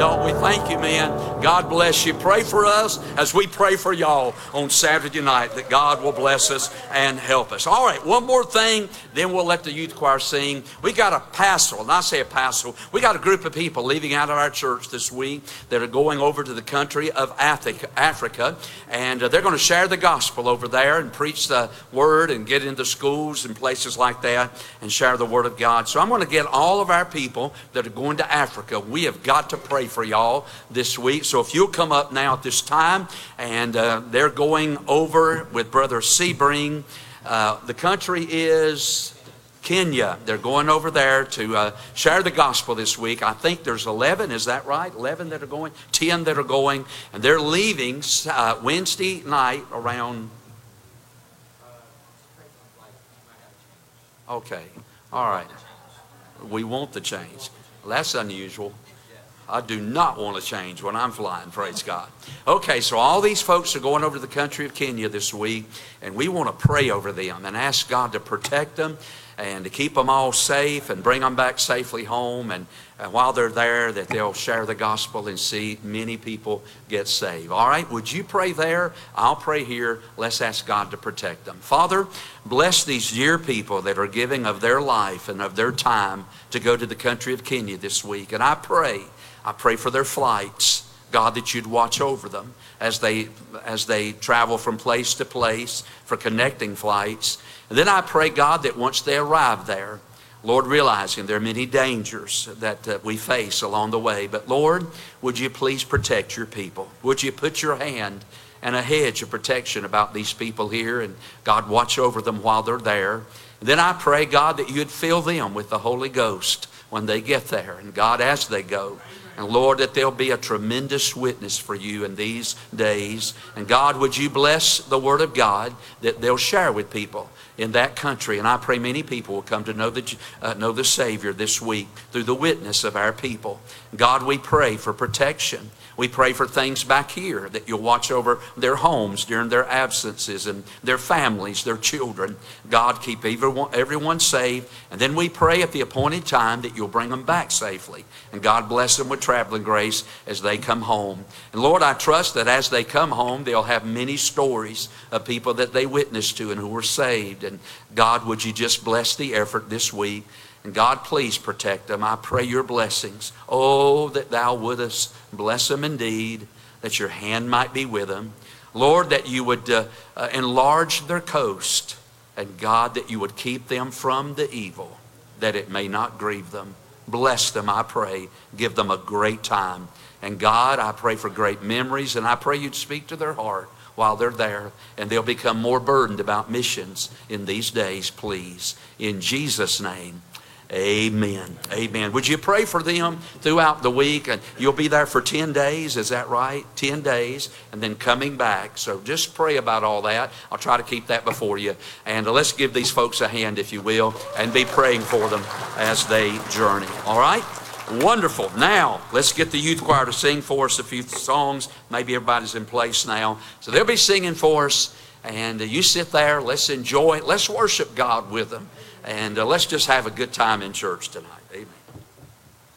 don't we? Thank you, man. God bless you. Pray for us as we pray for y'all on Saturday night, that God will bless us and help us. All right, one more thing, then we'll let the youth choir sing. We got a pastoral, and I say a pastoral, we got a group of people leaving out of our church this week that are going over to the country of Africa, and they're going to share the gospel over there and preach the word and get into schools and places like that and share the word of God. So I'm going to get all of our people that are going to Africa. We have got to pray for y'all this week. So if you'll come up now at this time, and they're going over with Brother Sebring. The country is Kenya. They're going over there to share the gospel this week. I think there's 11, is that right? 11 that are going, 10 that are going, and they're leaving Wednesday night around. Okay, all right. We want the change. Well, that's unusual. I do not want to change when I'm flying, praise God. Okay, so all these folks are going over to the country of Kenya this week, and we want to pray over them and ask God to protect them and to keep them all safe and bring them back safely home. And while they're there, that they'll share the gospel and see many people get saved. All right, would you pray there? I'll pray here. Let's ask God to protect them. Father, bless these dear people that are giving of their life and of their time to go to the country of Kenya this week. And I pray for their flights, God, that you'd watch over them as they travel from place to place for connecting flights. And then I pray, God, that once they arrive there, Lord, realizing there are many dangers that we face along the way, but Lord, would you please protect your people? Would you put your hand and a hedge of protection about these people here, and God, watch over them while they're there. And then I pray, God, that you'd fill them with the Holy Ghost when they get there, and God, as they go. And Lord, that there'll be a tremendous witness for you in these days. And God, would you bless the word of God that they'll share with people in that country. And I pray many people will come to know the Savior this week through the witness of our people. God, we pray for protection. We pray for things back here, that you'll watch over their homes during their absences and their families, their children. God, keep everyone safe. And then we pray at the appointed time that you'll bring them back safely. And God, bless them with traveling grace as they come home. And Lord, I trust that as they come home, they'll have many stories of people that they witnessed to and who were saved. And God, would you just bless the effort this week? And God, please protect them. I pray your blessings. Oh, that thou wouldest bless them indeed, that your hand might be with them. Lord, that you would enlarge their coast. And God, that you would keep them from the evil, that it may not grieve them. Bless them, I pray. Give them a great time. And God, I pray for great memories, and I pray you'd speak to their heart while they're there, and they'll become more burdened about missions in these days, please. In Jesus' name. Amen. Amen. Would you pray for them throughout the week? And you'll be there for 10 days, is that right? 10 days, and then coming back. So just pray about all that. I'll try to keep that before you. And let's give these folks a hand, if you will, and be praying for them as they journey. All right? Wonderful. Now, let's get the youth choir to sing for us a few songs. Maybe everybody's in place now. So they'll be singing for us. And you sit there. Let's enjoy it. Let's worship God with them. And let's just have a good time in church tonight. Amen.